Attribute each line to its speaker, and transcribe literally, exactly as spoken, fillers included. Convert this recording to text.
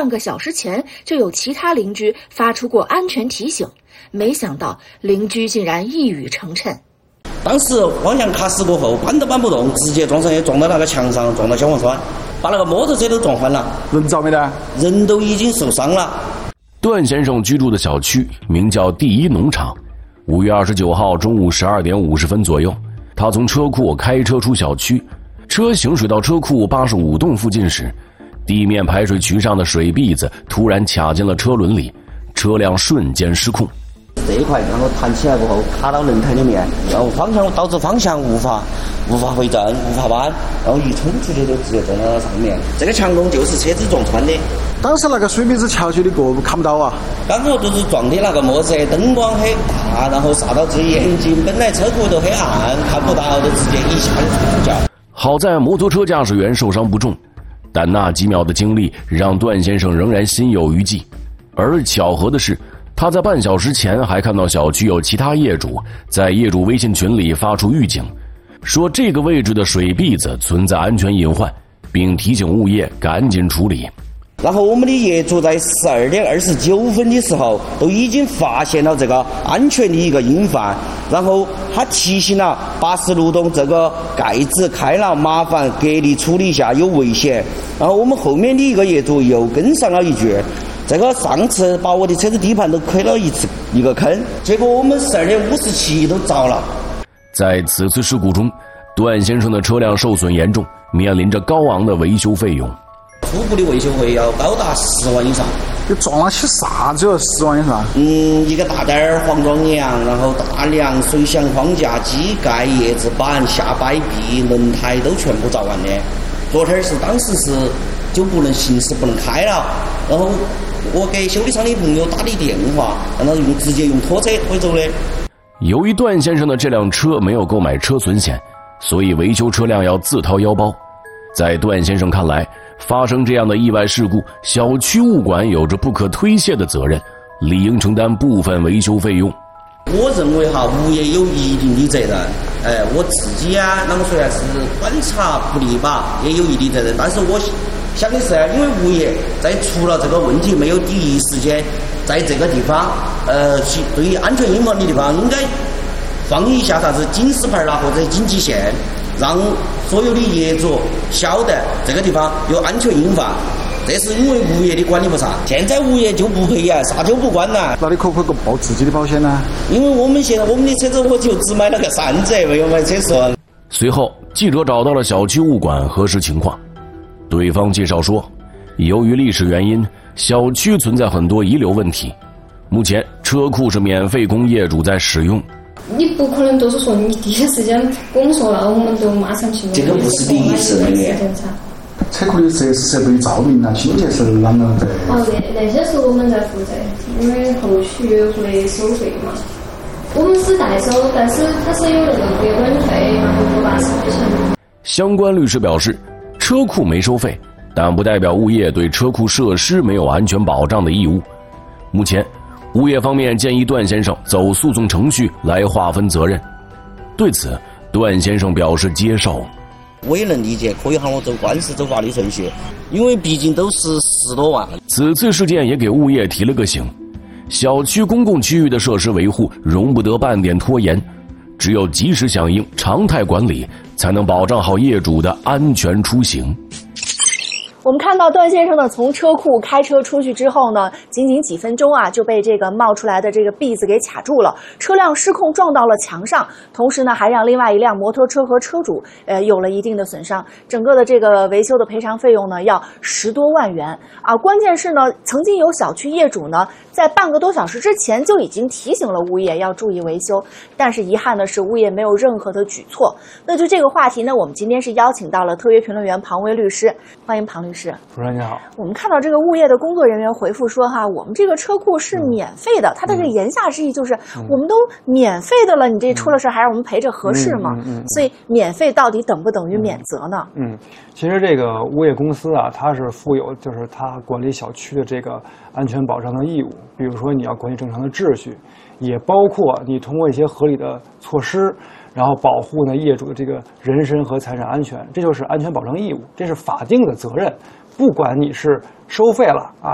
Speaker 1: 半个小时前就有其他邻居发出过安全提醒，没想到邻居竟然一语成谶。
Speaker 2: 当时方向卡死过后，搬都搬不动，直接撞上去，撞到那个墙上，撞到消防栓，把那个摩托车都撞翻了。
Speaker 3: 人遭没得？
Speaker 2: 人都已经受伤了。
Speaker 4: 段先生居住的小区名叫第一农场。五月二十九号中午十二点五十分左右，他从车库开车出小区，车行驶到车库八十五栋附近时，地面排水渠上的水篦子突然卡进了车轮里，车辆瞬间失控。
Speaker 2: 这一块然后弹起来过后卡到轮胎里面，然后方向导致方向无法无法回正无法扳，然后一冲出去就直接撞到了上面。这个墙洞就是车子撞穿的。
Speaker 3: 当时那个水篦子桥起的过看不到啊，
Speaker 2: 刚好就是撞的那个摩托车，灯光很大，然后洒到自己眼睛，本来车库都很暗看不到，就直接一下就冲出去了。
Speaker 4: 好在摩托车驾驶员受伤不重，但那几秒的经历让段先生仍然心有余悸。而巧合的是，他在半小时前还看到小区有其他业主在业主微信群里发出预警，说这个位置的水篦子存在安全隐患，并提醒物业赶紧处理。
Speaker 2: 然后我们的业主在十二点二十九分的时候都已经发现了这个安全的一个隐患，然后他提醒了八十路洞这个盖子开了，麻烦隔离处理一下，有危险。然后我们后面的一个业主又跟上了一句，这个上次把我的车子底盘都亏了一次一个坑，结果我们十二点五十七都着了。
Speaker 4: 在此次事故中，段先生的车辆受损严重，面临着高昂的维修费用。
Speaker 2: 初步的维修费要高达十万以上。
Speaker 3: 你撞了起啥子哟？十万以上？
Speaker 2: 嗯，一个大点儿黄庄梁，然后大梁、水箱框架、机盖、叶子板、下摆臂、轮胎都全部着完的。昨天是当时是就不能行驶不能开了，然后我给修理厂的朋友打的电话，让他用直接用拖车推走的。
Speaker 4: 由于段先生的这辆车没有购买车损险，所以维修车辆要自掏腰包。在段先生看来，发生这样的意外事故，小区物管有着不可推卸的责任，理应承担部分维修费用。
Speaker 2: 我认为哈，物业有一定的责任。哎，我自己啊，啷个说呢，是观察不力吧，也有一定责任。但是我想的是，因为物业在出了这个问题没有第一时间在这个地方，呃，对于安全隐患的地方，应该放一下啥子警示牌啦或者警戒线，让所有的业主晓得这个地方有安全隐患。这是因为物业的管理不善，现在物业就不赔呀，啥就不管了。
Speaker 3: 那你可不可以报自己的保险呢？
Speaker 2: 因为我们现在我们的车子我就只买了个三折，没有买车损。
Speaker 4: 随后，记者找到了小区物管核实情况，对方介绍说，由于历史原因，小区存在很多遗留问题，目前车库是免费供业主在使用。
Speaker 5: 你不可能都是说你第一时间跟我们说了，我们就马上去弄。
Speaker 2: 这个不是第一次的。
Speaker 3: 车库的设施设备照明啊、清洁是啷个在？
Speaker 5: 哦，那那些是我们在负责，因为后续会收费嘛。我们是代收，但是它是有那个归稳费，然后不八十块钱。
Speaker 4: 相关律师表示，车库没收费，但不代表物业对车库设施没有安全保障的义务。目前，物业方面建议段先生走诉讼程序来划分责任。对此，段先生表示接受。
Speaker 2: 我也能理解，可以喊我走官司、走法律程序，因为毕竟都是十多万。
Speaker 4: 此次事件也给物业提了个醒，小区公共区域的设施维护容不得半点拖延，只有及时响应、常态管理，才能保障好业主的安全出行。
Speaker 1: 我们看到段先生呢，从车库开车出去之后呢，仅仅几分钟啊，就被这个冒出来的这个篦子给卡住了，车辆失控撞到了墙上，同时呢，还让另外一辆摩托车和车主呃有了一定的损伤。整个的这个维修的赔偿费用呢，要十多万元啊！关键是呢，曾经有小区业主呢，在半个多小时之前就已经提醒了物业要注意维修，但是遗憾的是，物业没有任何的举措。那就这个话题呢，我们今天是邀请到了特约评论员庞威律师，欢迎庞律师。是，
Speaker 6: 主任你好。
Speaker 1: 我们看到这个物业的工作人员回复说哈，我们这个车库是免费的，他的这个言下之意就是、嗯、我们都免费的了，你这出了事还让我们赔着合适吗？嗯嗯嗯、所以免费到底等不等于免责呢？
Speaker 6: 嗯，其实这个物业公司啊，它是负有就是它管理小区的这个安全保障的义务，比如说你要管理正常的秩序，也包括你通过一些合理的措施。然后保护呢业主的这个人身和财产安全，这就是安全保障义务，这是法定的责任。不管你是收费了啊，